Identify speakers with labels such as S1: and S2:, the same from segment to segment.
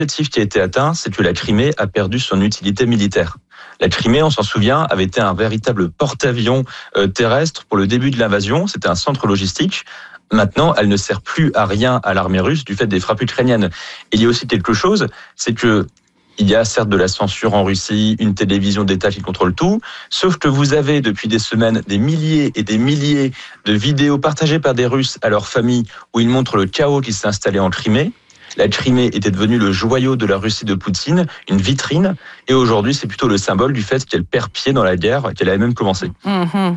S1: L'objectif qui a été atteint, c'est que la Crimée a perdu son utilité militaire. La Crimée, on s'en souvient, avait été un véritable porte-avions terrestre pour le début de l'invasion. C'était un centre logistique. Maintenant, elle ne sert plus à rien à l'armée russe du fait des frappes ukrainiennes. Et il y a aussi quelque chose, c'est que il y a certes de la censure en Russie, une télévision d'État qui contrôle tout, sauf que vous avez depuis des semaines des milliers et des milliers de vidéos partagées par des Russes à leurs familles où ils montrent le chaos qui s'est installé en Crimée. La Crimée était devenue le joyau de la Russie de Poutine, une vitrine, et aujourd'hui c'est plutôt le symbole du fait qu'elle perd pied dans la guerre, qu'elle avait même commencé.
S2: Mm-hmm.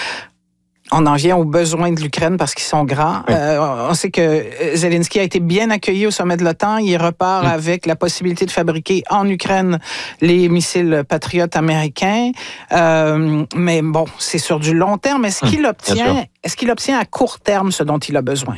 S2: On en vient aux besoins de l'Ukraine parce qu'ils sont grands. Oui. On sait que Zelensky a été bien accueilli au sommet de l'OTAN. Il repart avec la possibilité de fabriquer en Ukraine les missiles patriotes américains. Mais bon, c'est sur du long terme. Est-ce qu'il obtient à court terme ce dont il a besoin?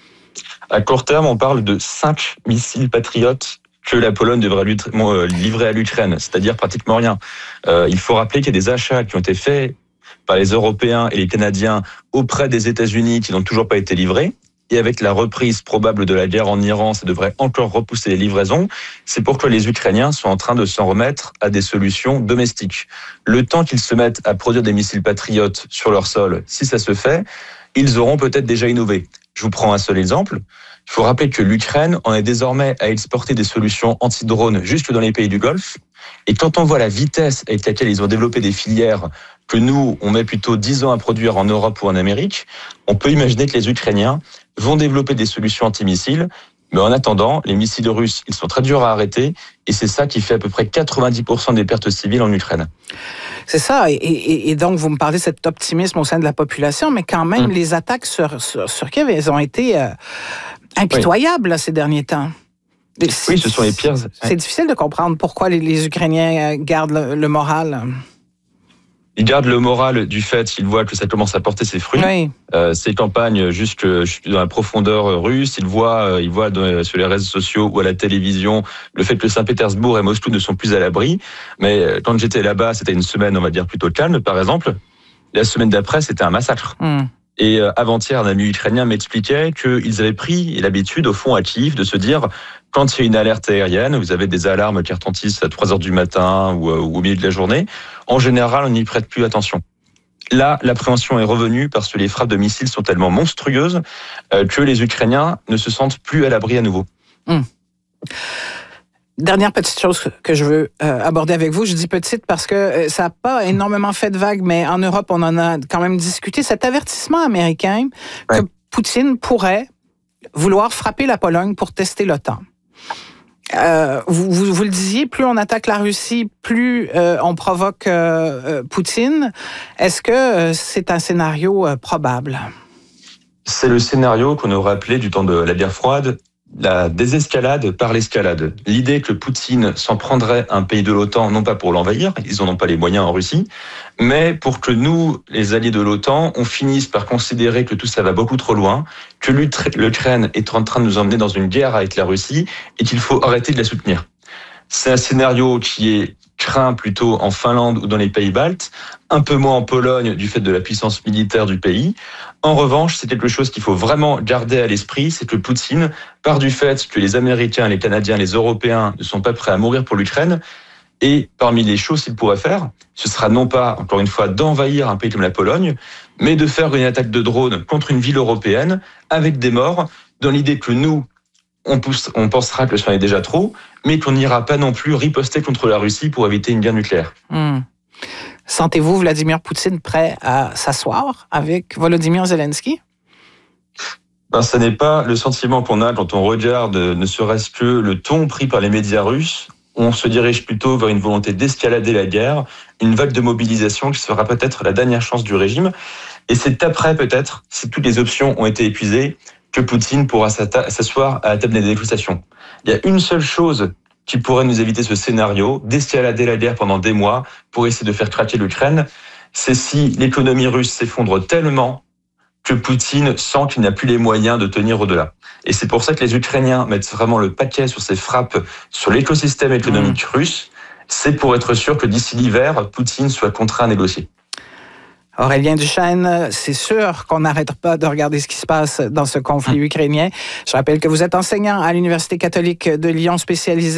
S1: À court terme, on parle de 5 missiles patriotes que la Pologne devrait livrer à l'Ukraine, c'est-à-dire pratiquement rien. Il faut rappeler qu'il y a des achats qui ont été faits par les Européens et les Canadiens auprès des États-Unis qui n'ont toujours pas été livrés. Et avec la reprise probable de la guerre en Iran, ça devrait encore repousser les livraisons. C'est pourquoi les Ukrainiens sont en train de s'en remettre à des solutions domestiques. Le temps qu'ils se mettent à produire des missiles patriotes sur leur sol, si ça se fait, ils auront peut-être déjà innové. Je vous prends un seul exemple. Il faut rappeler que l'Ukraine en est désormais à exporter des solutions anti-drones jusque dans les pays du Golfe. Et quand on voit la vitesse avec laquelle ils ont développé des filières que nous, on met plutôt 10 ans à produire en Europe ou en Amérique, on peut imaginer que les Ukrainiens vont développer des solutions antimissiles. Mais en attendant, les missiles russes, ils sont très durs à arrêter et c'est ça qui fait à peu près 90% des pertes civiles en Ukraine.
S2: C'est ça. Et donc, vous me parlez de cet optimisme au sein de la population, mais quand même, les attaques sur Kiev, elles ont été impitoyables là, ces derniers temps.
S1: Oui, ce sont les pires.
S2: C'est difficile de comprendre pourquoi les Ukrainiens gardent le moral.
S1: Ils gardent le moral du fait qu'ils voient que ça commence à porter ses fruits. Oui. Ces campagnes jusque dans la profondeur russe, ils voient sur les réseaux sociaux ou à la télévision le fait que Saint-Pétersbourg et Moscou ne sont plus à l'abri. Mais quand j'étais là-bas, c'était une semaine, on va dire, plutôt calme, par exemple. La semaine d'après, c'était un massacre. Et avant-hier, un ami ukrainien m'expliquait qu'ils avaient pris l'habitude, au fond, à Kiev, de se dire, quand il y a une alerte aérienne, vous avez des alarmes qui retentissent à 3h du matin ou au milieu de la journée, en général, on n'y prête plus attention. Là, l'appréhension est revenue parce que les frappes de missiles sont tellement monstrueuses que les Ukrainiens ne se sentent plus à l'abri à nouveau.
S2: Dernière petite chose que je veux aborder avec vous. Je dis petite parce que ça n'a pas énormément fait de vagues, mais en Europe, on en a quand même discuté. Cet avertissement américain que Poutine pourrait vouloir frapper la Pologne pour tester l'OTAN. Vous le disiez, plus on attaque la Russie, plus on provoque Poutine. Est-ce que c'est un scénario probable?
S1: C'est le scénario qu'on aurait appelé du temps de la guerre froide, la désescalade par l'escalade. L'idée que Poutine s'en prendrait un pays de l'OTAN, non pas pour l'envahir, ils n'en ont pas les moyens en Russie, mais pour que nous, les alliés de l'OTAN, on finisse par considérer que tout ça va beaucoup trop loin, que l'Ukraine est en train de nous emmener dans une guerre avec la Russie et qu'il faut arrêter de la soutenir. C'est un scénario qui est craint plutôt en Finlande ou dans les pays baltes, un peu moins en Pologne du fait de la puissance militaire du pays. En revanche, c'est quelque chose qu'il faut vraiment garder à l'esprit, c'est que Poutine, part du fait que les Américains, les Canadiens, les Européens ne sont pas prêts à mourir pour l'Ukraine, et parmi les choses qu'il pourrait faire, ce sera non pas, encore une fois, d'envahir un pays comme la Pologne, mais de faire une attaque de drone contre une ville européenne avec des morts, dans l'idée que nous, on pensera que c'en est déjà trop, mais qu'on n'ira pas non plus riposter contre la Russie pour éviter une guerre nucléaire.
S2: Sentez-vous Vladimir Poutine prêt à s'asseoir avec Volodymyr Zelensky?
S1: Ce n'est pas le sentiment qu'on a quand on regarde ne serait-ce que le ton pris par les médias russes. On se dirige plutôt vers une volonté d'escalader la guerre, une vague de mobilisation qui sera peut-être la dernière chance du régime. Et c'est après, peut-être, si toutes les options ont été épuisées, que Poutine pourra s'asseoir à la table des négociations. Il y a une seule chose qui pourrait nous éviter ce scénario, d'escalader la guerre pendant des mois pour essayer de faire craquer l'Ukraine, c'est si l'économie russe s'effondre tellement que Poutine sent qu'il n'a plus les moyens de tenir au-delà. Et c'est pour ça que les Ukrainiens mettent vraiment le paquet sur ces frappes sur l'écosystème économique russe. C'est pour être sûr que d'ici l'hiver, Poutine soit contraint à négocier.
S2: Aurélien Duchesne, c'est sûr qu'on n'arrête pas de regarder ce qui se passe dans ce conflit ukrainien. Je rappelle que vous êtes enseignant à l'Université catholique de Lyon, spécialisé